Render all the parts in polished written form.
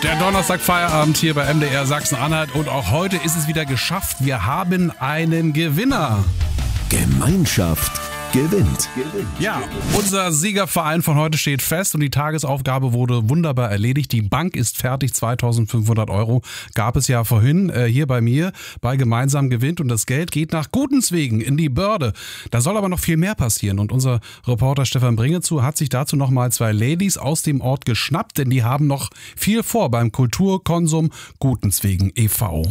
Der Donnerstag-Feierabend hier bei MDR Sachsen-Anhalt und auch heute ist es wieder geschafft. Wir haben einen Gewinner. Gemeinschaft gewinnt. Ja, unser Siegerverein von heute steht fest und die Tagesaufgabe wurde wunderbar erledigt. Die Bank ist fertig, 2.500 € gab es ja vorhin hier bei mir bei Gemeinsam gewinnt und das Geld geht nach Gutenswegen in die Börde. Da soll aber noch viel mehr passieren und unser Reporter Stefan Bringezu hat sich dazu nochmal 2 Ladies aus dem Ort geschnappt, denn die haben noch viel vor beim Kulturkonsum Gutenswegen e.V.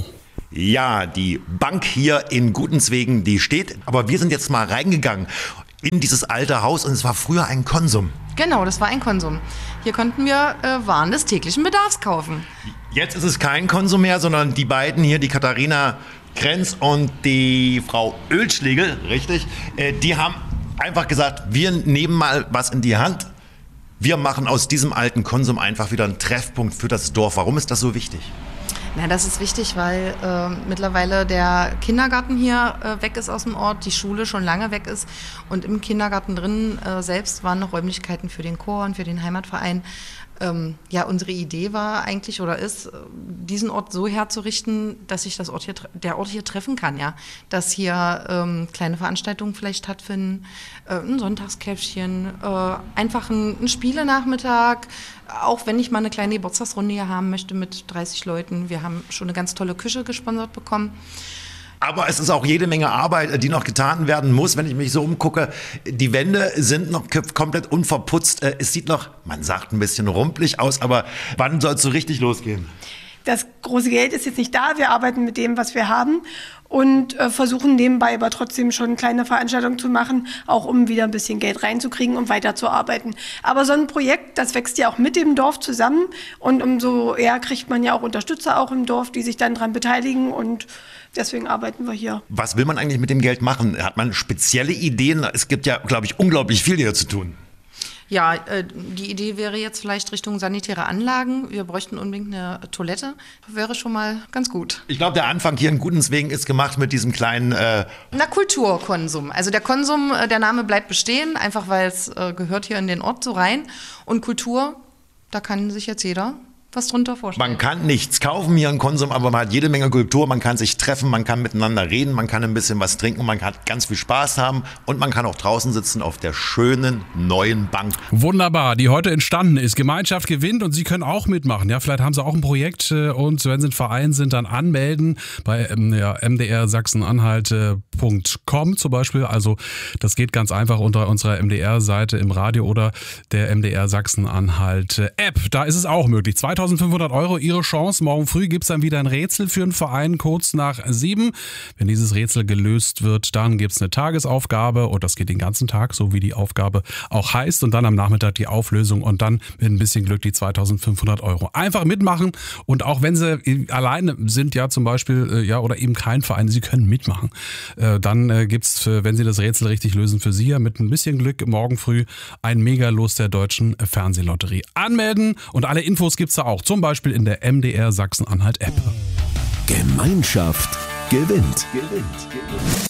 Ja, die Bank hier in Gutenswegen, die steht, aber wir sind jetzt mal reingegangen in dieses alte Haus und es war früher ein Konsum. Genau, das war ein Konsum. Hier konnten wir Waren des täglichen Bedarfs kaufen. Jetzt ist es kein Konsum mehr, sondern die beiden hier, die Katharina Krenz und die Frau Ölschlegel, richtig, die haben einfach gesagt, wir nehmen mal was in die Hand. Wir machen aus diesem alten Konsum einfach wieder einen Treffpunkt für das Dorf. Warum ist das so wichtig? Na, das ist wichtig, weil mittlerweile der Kindergarten hier weg ist aus dem Ort, die Schule schon lange weg ist und im Kindergarten drin selbst waren noch Räumlichkeiten für den Chor und für den Heimatverein. Ja, unsere Idee war eigentlich oder ist, diesen Ort so herzurichten, dass sich der Ort hier treffen kann, ja, dass hier kleine Veranstaltungen vielleicht stattfinden, ein Sonntagskäffchen, einfach ein Spielenachmittag, auch wenn ich mal eine kleine Geburtstagsrunde hier haben möchte mit 30 Leuten. Wir haben schon eine ganz tolle Küche gesponsert bekommen. Aber es ist auch jede Menge Arbeit, die noch getan werden muss, wenn ich mich so umgucke. Die Wände sind noch komplett unverputzt. Es sieht noch, man sagt, ein bisschen rumpelig aus, aber wann soll es so richtig losgehen? Das große Geld ist jetzt nicht da. Wir arbeiten mit dem, was wir haben und versuchen nebenbei aber trotzdem schon kleine Veranstaltungen zu machen, auch um wieder ein bisschen Geld reinzukriegen, um weiterzuarbeiten. Aber so ein Projekt, das wächst ja auch mit dem Dorf zusammen und umso eher kriegt man ja auch Unterstützer auch im Dorf, die sich dann daran beteiligen und deswegen arbeiten wir hier. Was will man eigentlich mit dem Geld machen? Hat man spezielle Ideen? Es gibt ja, glaube ich, unglaublich viel hier zu tun. Ja, die Idee wäre jetzt vielleicht Richtung sanitäre Anlagen. Wir bräuchten unbedingt eine Toilette. Wäre schon mal ganz gut. Ich glaube, der Anfang hier in Gutenswegen ist gemacht mit diesem kleinen... Kulturkonsum. Also der Konsum, der Name bleibt bestehen, einfach weil es gehört hier in den Ort so rein. Und Kultur, da kann sich jetzt jeder was drunter vorstellen. Man kann nichts kaufen hier im Konsum, aber man hat jede Menge Kultur, man kann sich treffen, man kann miteinander reden, man kann ein bisschen was trinken, man kann ganz viel Spaß haben und man kann auch draußen sitzen auf der schönen neuen Bank. Wunderbar, die heute entstanden ist. Gemeinschaft gewinnt und Sie können auch mitmachen. Ja, vielleicht haben Sie auch ein Projekt und wenn Sie ein Verein sind, dann anmelden bei mdrsachsenanhalt.com zum Beispiel. Also das geht ganz einfach unter unserer MDR-Seite im Radio oder der MDR Sachsen-Anhalt-App. Da ist es auch möglich. 2.500 €, Ihre Chance. Morgen früh gibt es dann wieder ein Rätsel für einen Verein, kurz nach 7. Wenn dieses Rätsel gelöst wird, dann gibt es eine Tagesaufgabe und das geht den ganzen Tag, so wie die Aufgabe auch heißt. Und dann am Nachmittag die Auflösung und dann mit ein bisschen Glück die 2.500 €. Einfach mitmachen und auch wenn Sie alleine sind, ja zum Beispiel, ja oder eben kein Verein, Sie können mitmachen. Dann gibt's, wenn Sie das Rätsel richtig lösen, für Sie ja mit ein bisschen Glück morgen früh ein Megalos der Deutschen Fernsehlotterie. Anmelden und alle Infos gibt's da auch, zum Beispiel in der MDR Sachsen-Anhalt-App. Gemeinschaft gewinnt.